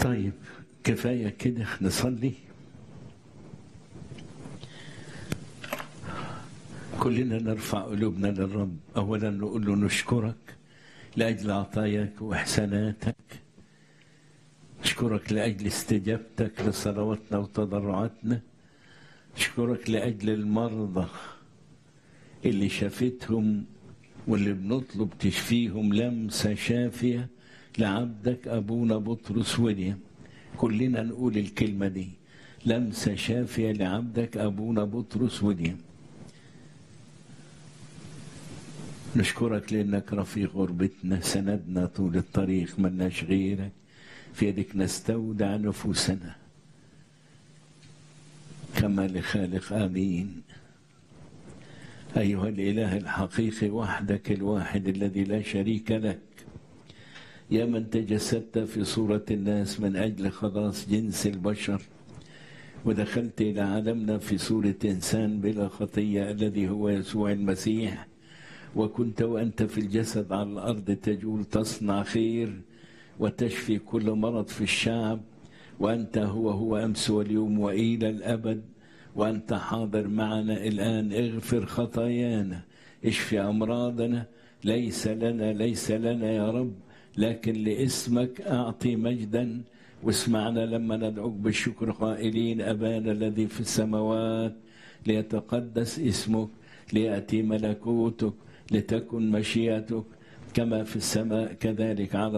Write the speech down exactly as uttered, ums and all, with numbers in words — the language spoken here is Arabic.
طيب كفاية كده نصلي. كلنا نرفع قلوبنا للرب. أولا نقول له نشكرك لأجل عطاياك وإحساناتك، نشكرك لأجل استجابتك لصلواتنا وتضرعاتنا، نشكرك لأجل المرضى اللي شافتهم واللي بنطلب تشفيهم لمسة شافية لعبدك أبونا بطرس ويليام. كلنا نقول الكلمة دي، لمسة شافية لعبدك أبونا بطرس ويليام. نشكرك لأنك رفيق غربتنا، سندنا طول الطريق، ملناش غيرك، في يدك نستودع نفوسنا كما لخالق. آمين. أيها الإله الحقيقي وحدك الواحد الذي لا شريك لك، يا من تجسدت في صورة الناس من أجل خلاص جنس البشر، ودخلت إلى عالمنا في صورة إنسان بلا خطية الذي هو يسوع المسيح، وكنت وأنت في الجسد على الأرض تجول تصنع خير وتشفي كل مرض في الشعب، وأنت هو هو أمس واليوم وإلى الأبد، وأنت حاضر معنا الآن. اغفر خطايانا، اشفي أمراضنا، ليس لنا ليس لنا يا رب، لكن لاسمك أعطي مجدا. واسمعنا لما ندعوك بالشكر قائلين: أبانا الذي في السماوات، ليتقدس اسمك، ليأتي ملكوتك، لتكن مشيئتك كما في السماء كذلك على